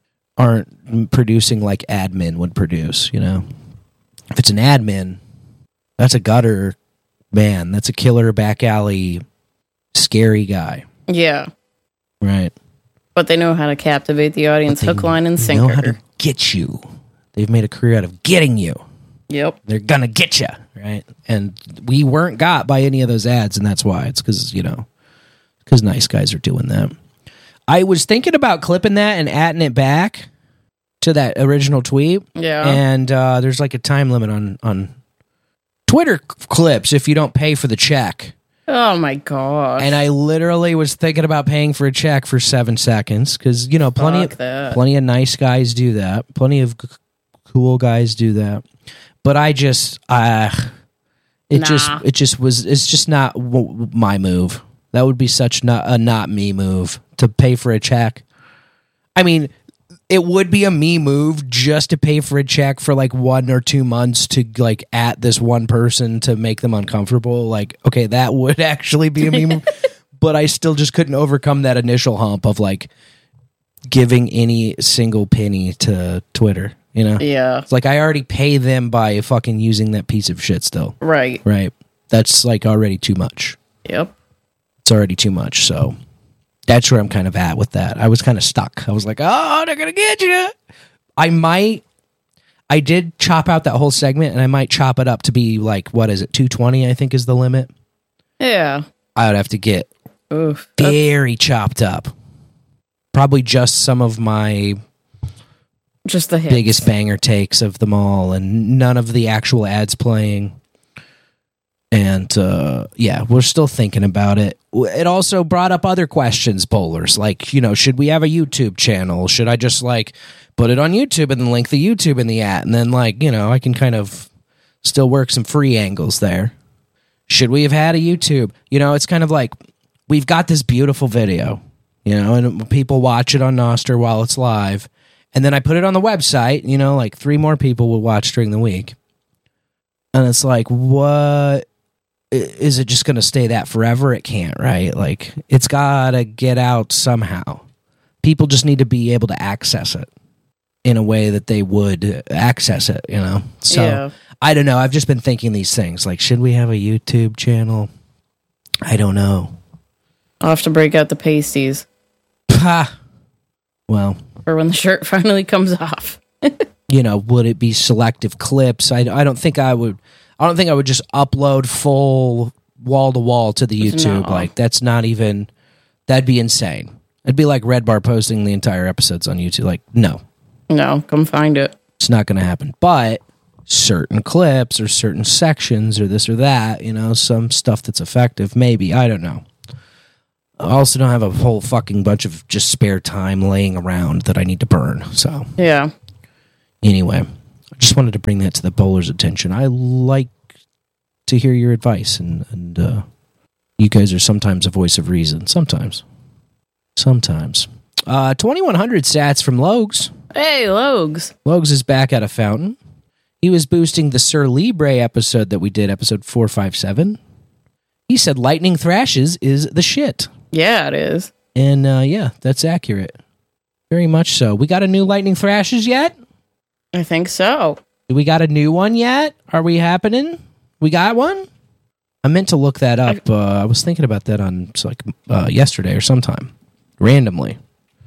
aren't producing like admin would produce, you know. If it's an admin, that's a gutter man. That's a killer, back alley, scary guy. Yeah. Right. But they know how to captivate the audience, They hook, line, and know how sinker. to get you. They've made a career out of getting you. Yep. They're gonna get you, right? And we weren't got by any of those ads, and that's why. It's because, you know, because nice guys are doing that. I was thinking about clipping that and adding it back to that original tweet. Yeah. And uh, there's like a time limit on on Twitter c- clips if you don't pay for the check. Oh my gosh. And I literally was thinking about paying for a check for seven seconds because, you know, plenty Fuck of that. plenty of nice guys do that. Plenty of c- cool guys do that. But I just, uh, it Nah. just, it just was. It's just not w- my move. That would be such not a not me move to pay for a check. I mean, it would be a me move just to pay for a check for like one or two months to like at this one person to make them uncomfortable. Like, okay, that would actually be a me move. But I still just couldn't overcome that initial hump of like giving any single penny to Twitter. You know? Yeah. It's like I already pay them by fucking using that piece of shit still. Right. Right. That's like already too much. Yep. It's already too much. So that's where I'm kind of at with that. I was kind of stuck. I was like, oh, they're going to get you. I might, I did chop out that whole segment and I might chop it up to be like, what is it? two twenty, I think is the limit. Yeah. I would have to get Oof. That's- very chopped up. Probably just some of my Just the hits. biggest banger takes of them all and none of the actual ads playing. And uh, yeah, we're still thinking about it. It also brought up other questions, bowlers, like, you know, should we have a YouTube channel? Should I just like put it on YouTube and then link the YouTube in the ad? And then like, you know, I can kind of still work some free angles there. Should we have had a YouTube? You know, it's kind of like we've got this beautiful video, you know, and people watch it on Nostr while it's live. And then I put it on the website, you know, like three more people will watch during the week. And it's like, what? Is it just going to stay that forever? It can't, right? Like, it's got to get out somehow. People just need to be able to access it in a way that they would access it, you know? So, Yeah. I don't know. I've just been thinking these things. Like, should we have a YouTube channel? I don't know. I'll have to break out the pasties Ha! Well, for when the shirt finally comes off. you know, would it be selective clips? I, I don't think I would. I don't think I would just upload full wall to wall to the YouTube. No. Like, that's not even. That'd be insane. It'd be like Red Bar posting the entire episodes on YouTube. Like, no, No, come find it. it's not going to happen. But certain clips or certain sections or this or that, you know, some stuff that's effective, maybe. I don't know. I also don't have a whole fucking bunch of just spare time laying around that I need to burn. So, yeah. Anyway, I just wanted to bring that to the bowler's attention. I like to hear your advice, and, and uh, you guys are sometimes a voice of reason. Sometimes. Sometimes. Uh, twenty-one hundred stats from Logs. Hey, Logs. Logs is back at a fountain. He was boosting the Sir Libre episode that we did, episode four fifty-seven. He said lightning thrashes is the shit. Yeah, it is. And uh, yeah, that's accurate. Very much so. We got a new lightning thrashes yet? I think so. Do we got a new one yet? Are we happening? We got one? I meant to look that up. Uh, I was thinking about that on like uh, yesterday or sometime. Randomly.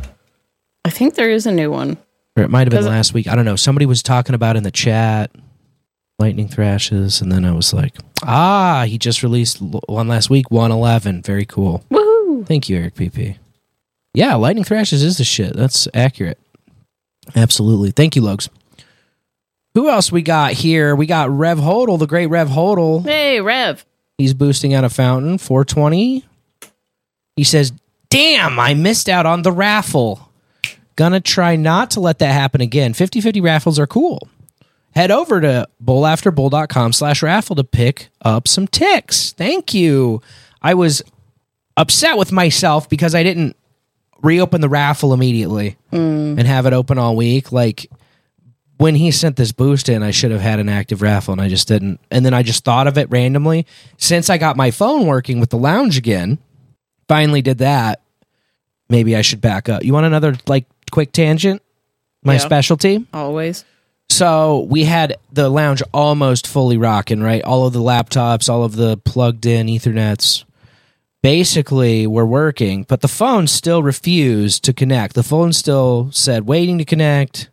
I think there is a new one. Or it might have been last week. I don't know. Somebody was talking about in the chat lightning thrashes, and then I was like, ah, he just released one last week, one eleven. Very cool. Woohoo! Thank you, Eric P P. Yeah, lightning thrashes is the shit. That's accurate. Absolutely. Thank you, Logs. Who else we got here? We got Rev Hodel, the great Rev Hodel. Hey, Rev. He's boosting out a fountain, four twenty. He says, damn, I missed out on the raffle. Gonna try not to let that happen again. fifty-fifty raffles are cool. Head over to bowlafterbowl.com slash raffle to pick up some ticks. Thank you. I was upset with myself because I didn't reopen the raffle immediately mm. and have it open all week. Like, when he sent this boost in, I should have had an active raffle, and I just didn't. And then I just thought of it randomly. Since I got my phone working with the lounge again, finally did that, maybe I should back up. You want another, like, quick tangent? My yeah, specialty? Always. So we had the lounge almost fully rocking, right? All of the laptops, all of the plugged-in Ethernets basically were working, but the phone still refused to connect. The phone still said, waiting to connect,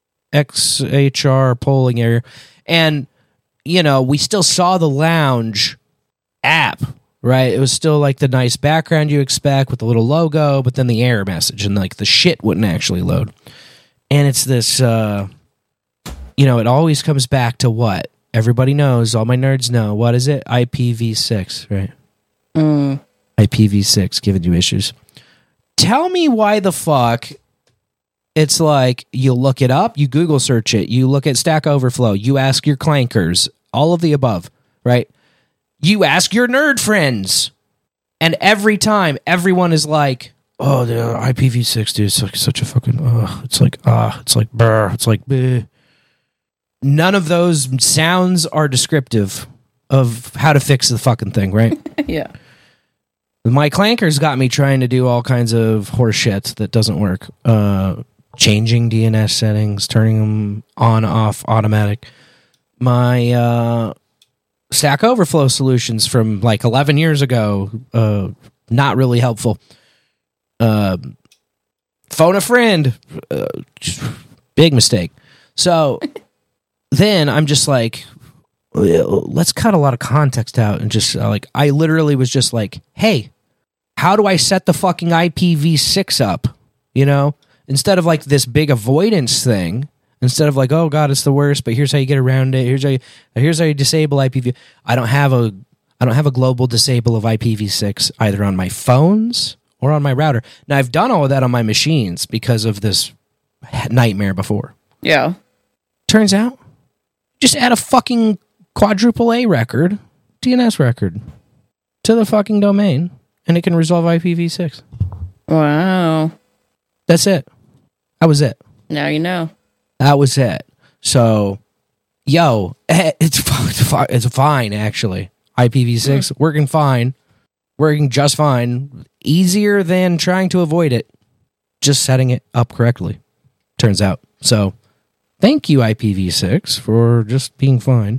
X H R polling error. And, you know, we still saw the lounge app, right? It was still like the nice background you expect with the little logo, but then the error message and like the shit wouldn't actually load. And it's this, uh, you know, it always comes back to what? Everybody knows, all my nerds know. What is it? I P v six, right? Mm. I P v six giving you issues. Tell me why the fuck it's like you look it up, you Google search it, you look at Stack Overflow, you ask your clankers, all of the above, right? You ask your nerd friends, and every time everyone is like, oh, the I P v six, dude, it's like such a fucking, uh, it's like, ah, uh, it's like, brr, it's like, bleh. None of those sounds are descriptive of how to fix the fucking thing, right? Yeah. My clankers got me trying to do all kinds of horse shit that doesn't work. Uh, changing D N S settings, turning them on, off, automatic. My uh, Stack Overflow solutions from like eleven years ago, uh, not really helpful. Uh, phone a friend, uh, big mistake. So then I'm just like, let's cut a lot of context out and just uh, like, I literally was just like, hey, how do I set the fucking I P v six up? You know, instead of like this big avoidance thing, instead of like, oh God, it's the worst, but here's how you get around it. Here's how you, here's how you disable I P v. I don't have a, I don't have a global disable of I P v six either on my phones or on my router. Now I've done all of that on my machines because of this nightmare before. Yeah. Turns out, just add a fucking quadruple A record, D N S record to the fucking domain, and it can resolve I P v six. Wow. That's it. That was it. Now you know. That was it. So, yo, it's it's fine, actually. I P v six, mm. working fine. Working just fine. Easier than trying to avoid it. Just setting it up correctly. Turns out. So, thank you, I P v six, for just being fine.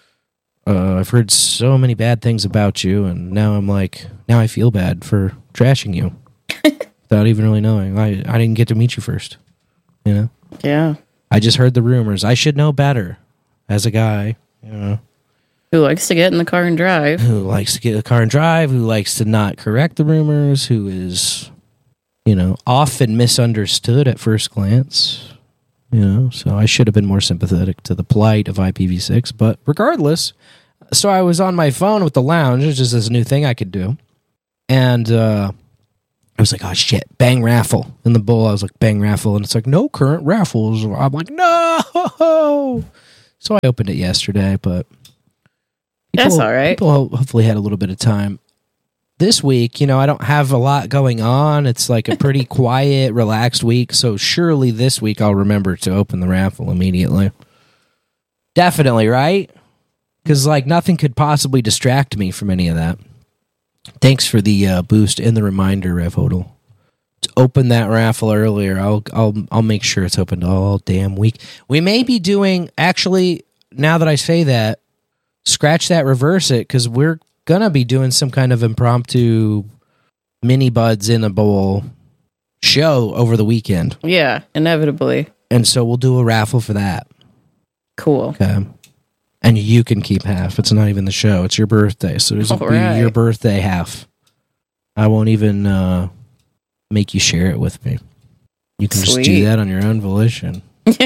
Uh, I've heard so many bad things about you, and now I'm like, now I feel bad for trashing you. Without even really knowing. I, I didn't get to meet you first. You know? Yeah. I just heard the rumors. I should know better as a guy, you know. Who likes to get in the car and drive. Who likes to get in the car and drive, who likes to not correct the rumors, who is, you know, often misunderstood at first glance. You know, so I should have been more sympathetic to the plight of I P v six. But regardless, so I was on my phone with the lounge, which is this new thing I could do. And uh, I was like, oh, shit, bang raffle. In the bowl, I was like, bang raffle. And it's like, no current raffles. I'm like, no. So I opened it yesterday, but people, that's all right. People hopefully had a little bit of time. This week, you know, I don't have a lot going on. It's like a pretty quiet, relaxed week. So surely this week I'll remember to open the raffle immediately. Definitely, right? Because like nothing could possibly distract me from any of that. Thanks for the uh, boost and the reminder, Rev Hodel. To open that raffle earlier. I'll I'll I'll make sure it's opened all damn week. We may be doing actually. Now that I say that, scratch that, reverse it, because we're gonna be doing some kind of impromptu mini buds in a bowl show over the weekend. Yeah, inevitably. And so we'll do a raffle for that. Cool. Okay. And you can keep half. It's not even the show. It's your birthday. So it'll be right. your birthday half. I won't even uh, make you share it with me. You can Sweet. just do that on your own volition.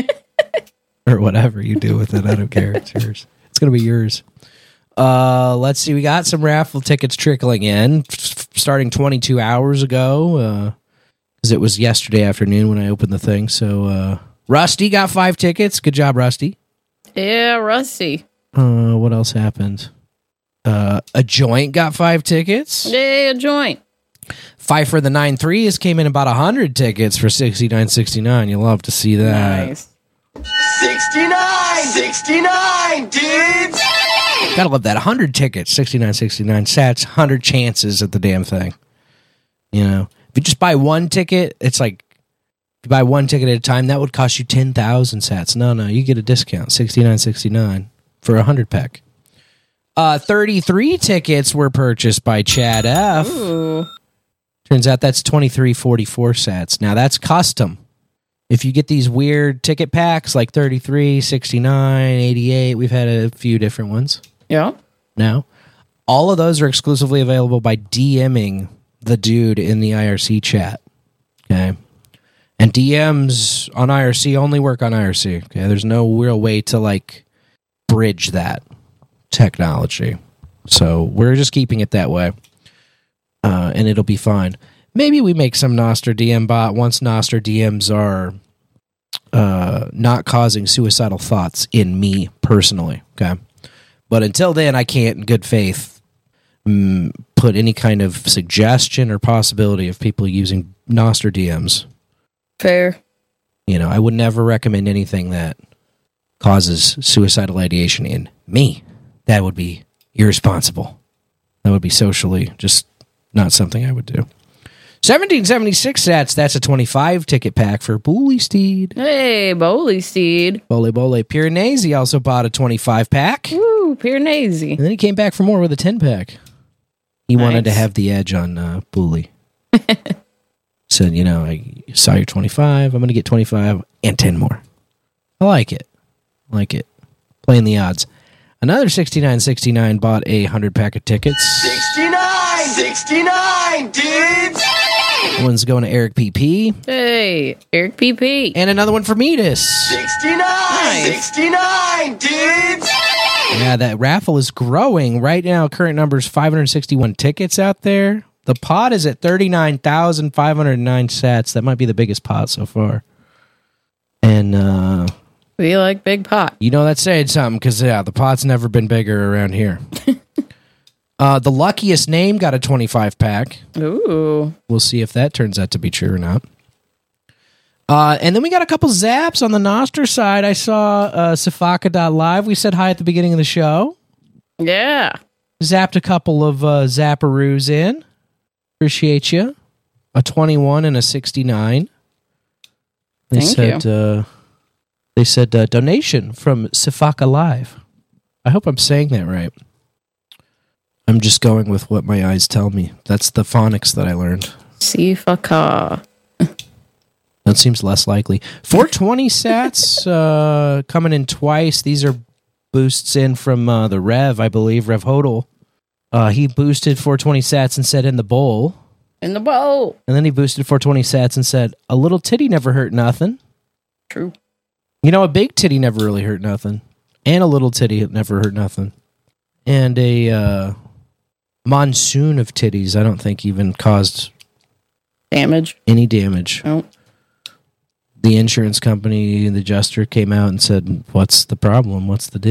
Or whatever you do with it. I don't care. It's yours. It's going to be yours. Uh, let's see. We got some raffle tickets trickling in f- starting twenty-two hours ago. Because uh, it was yesterday afternoon when I opened the thing. So uh, Rusty got five tickets. Good job, Rusty. Yeah, Rusty. Uh, what else happened? Uh, a joint got five tickets. Yeah, a joint. Five for the nine threes came in about a hundred tickets for sixty-nine sixty-nine. You'll love to see that. Nice. sixty-nine sixty-nine, dudes. Gotta love that. one hundred tickets, sixty-nine sixty-nine sats, one hundred chances at the damn thing. You know, if you just buy one ticket, it's like, if you buy one ticket at a time, that would cost you ten thousand sats. No, no, you get a discount, sixty-nine sixty-nine for a one hundred pack. Uh, thirty-three tickets were purchased by Chad F. Ooh. Turns out that's twenty-three forty-four sats. Now, that's custom. If you get these weird ticket packs like thirty-three, sixty-nine, eighty-eight, we've had a few different ones. Yeah. Now, all of those are exclusively available by DMing the dude in the I R C chat. Okay. And D Ms on I R C only work on I R C. Okay. There's no real way to like bridge that technology. So we're just keeping it that way. Uh, and it'll be fine. Maybe we make some Nostr D M bot once Nostr D Ms are uh, not causing suicidal thoughts in me personally. Okay. But until then, I can't, in good faith, mm, put any kind of suggestion or possibility of people using Nostr D Ms. Fair. You know, I would never recommend anything that causes suicidal ideation in me. That would be irresponsible. That would be socially just not something I would do. seventeen seventy-six sats, that's a twenty-five ticket pack for Bully Steed. Hey, Bowley Steed. Bole Bole Piranesi also bought a twenty-five pack. Woo, Piranesi. And then he came back for more with a ten pack. He Nice. wanted to have the edge on uh, Bully. Said, you know, I saw your twenty-five. I'm going to get twenty-five and ten more. I like it. I like it. Playing the odds. Another sixty-nine sixty-nine bought a one hundred pack of tickets. sixty-nine sixty-nine, dudes. One's going to Eric P P. Hey, Eric P P. And another one for Metis. sixty-nine Nice. sixty-nine, dudes. Yeah, that raffle is growing. Right now, current number is five hundred sixty-one tickets out there. The pot is at thirty-nine thousand five hundred nine sats. That might be the biggest pot so far. And, uh... We like big pot. you know that's saying something, because, yeah, the pot's never been bigger around here. uh, the luckiest name got a twenty-five pack. Ooh. We'll see if that turns out to be true or not. Uh, and then we got a couple zaps on the Nostr side. I saw uh, Safaka dot live. We said hi at the beginning of the show. Yeah. Zapped a couple of uh, Zapparoos in. Appreciate you. A twenty-one and a sixty-nine. They Thank said, you. Uh, they said uh, donation from Safaka Live. I hope I'm saying that right. I'm just going with what my eyes tell me. That's the phonics that I learned. Sifaka. That seems less likely. four twenty sats uh, coming in twice. These are boosts in from uh, the Rev, I believe, Rev Hodel. Uh, he boosted four twenty sats and said in the bowl. In the bowl. And then he boosted four twenty sats and said, a little titty never hurt nothing. True. You know, a big titty never really hurt nothing. And a little titty never hurt nothing. And a uh, monsoon of titties, I don't think even caused Damage. any damage. Oh. The insurance company, the adjuster came out and said, what's the problem? What's the deal?